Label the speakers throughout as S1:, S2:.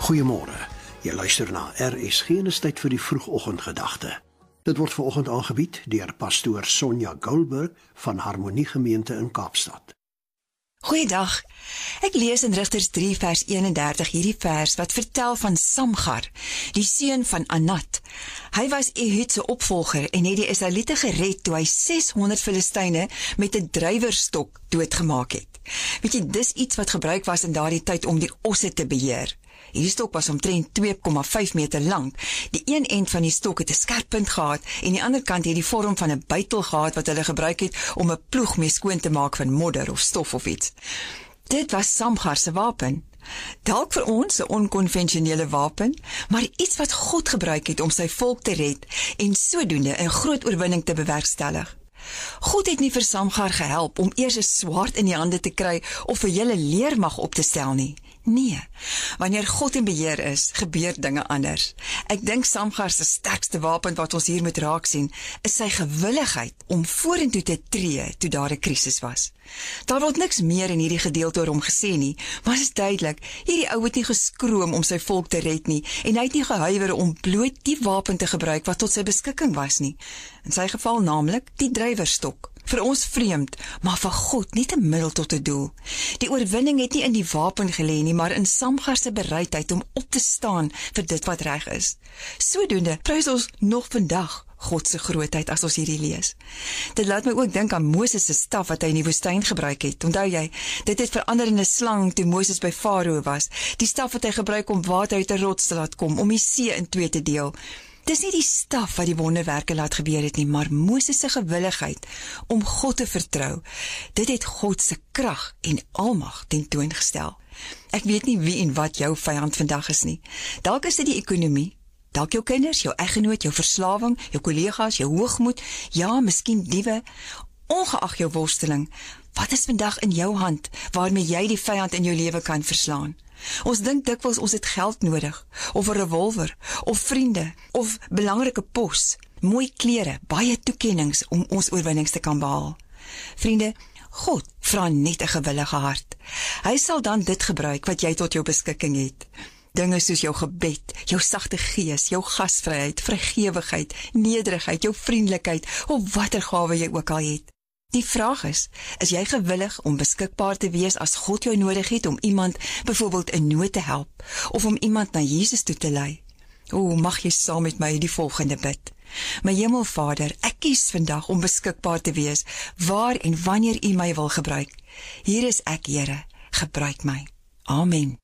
S1: Goeiemôre. Jy luister na RSG en is tyd vir die vroegoggendgedagte. Dit word vanoggend aangebied deur pastoor Sonja Goldberg van Harmonie Gemeente in Kaapstad.
S2: Goeiedag. Ek lees in Rigters 3 vers 31 hierdie vers wat vertel van Samgar, die seun van Anat. Hy was Ehud se opvolger en het die Israeliete gered toe hy 600 Filistyne met 'n drywerstok doodgemaak het. Weet jy, dis iets wat gebruik was in daardie tyd om die osse te beheer. Hierdie stok was omtrent 2,5 meter lank. Die een end van die stok het 'n skerp punt gehad en die ander kant het die vorm van 'n bytel gehad wat hulle gebruik het om 'n ploeg mee skoon te maak van modder of stof of iets. Dit was Samgar se wapen. Dalk vir ons 'n onkonvensionele wapen, maar iets wat God gebruik het om sy volk te red en sodoende 'n groot oorwinning te bewerkstellig. God het nie vir Samgar gehelp om eers 'n swaard in die hande te kry of 'n hele leermag op te stel nie. Nee, wanneer God in beheer is, gebeur dinge anders. Ek dink Samgar se sterkste wapen wat ons hier moet raak sien, is sy gewilligheid om vorentoe te tree toe daar 'n krisis was. Daar word niks meer in hierdie gedeelte oor hom gesê nie, maar is duidelik, hierdie ou het nie geskroom om sy volk te red nie, en hy het nie gehuiwer om bloot die wapen te gebruik wat tot sy beskikking was nie. In sy geval naamlik die drywerstok. Vir ons vreemd, maar vir God net 'n middel tot 'n doel. Die oorwinning het nie in die wapen gelê nie, maar in Samgar se bereidheid om op te staan vir dit wat reg is. Sodoende prys ons nog vandag God se grootheid as ons hierdie lees. Dit laat my ook dink aan Moses se staf wat hy in die woestyn gebruik het. Onthou jy, dit het verander in 'n slang toe Moses by Farao was. Die staf wat hy gebruik om water uit 'n rots te laat kom, om die see in twee te deel. Dis nie die staf wat die wonderwerke laat gebeur het nie, maar Moses se gewilligheid om God te vertrou. Dit het God se krag en almag tentoongestel. Ek weet nie wie en wat jou vyand vandag is nie. Dalk is dit die ekonomie, dalk jou kinders, jou eggenoot, jou verslawing, jou kollegas, jou hoogmoed, ja, miskien diewe. Ongeag jou worsteling, wat is vandag in jou hand waarmee jy die vyand in jou lewe kan verslaan? Ons dink dikwels ons het geld nodig, of 'n revolver, of vriende, of belangrike pos, mooi klere, baie toekennings om ons oorwinnings te kan behaal. Vriende, God vra net 'n gewillige hart. Hy sal dan dit gebruik wat jy tot jou beskikking het. Dinge soos jou gebed, jou sagte gees, jou gasvryheid, vrygewigheid, nederigheid, jou vriendelikheid, of watter gawe jy ook al het. Die vraag is jy gewillig om beskikbaar te wees as God jou nodig het om iemand byvoorbeeld in nood te help, of om iemand na Jesus toe te lei? Mag jy saam met my die volgende bid. My Hemelvader, ek kies vandag om beskikbaar te wees, waar en wanneer U my wil gebruik. Hier is ek, Here, gebruik my. Amen.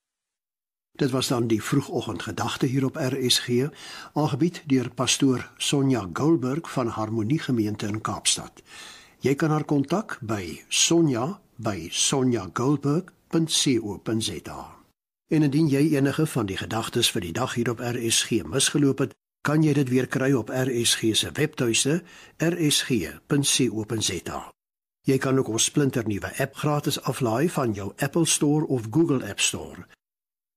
S1: Dit was dan die vroegoggendgedagte hier op RSG, aangebied deur pastoor Sonja Goldberg van Harmonie Gemeente in Kaapstad. Jy kan haar kontak by sonja@sonjagoldberg.co.za. En indien jy enige van die gedagtes vir die dag hier op RSG misgeloop het, kan jy dit weer kry op RSG se webtuiste rsg.co.za. Jy kan ook ons splinternuwe app gratis aflaai van jou Apple Store of Google App Store.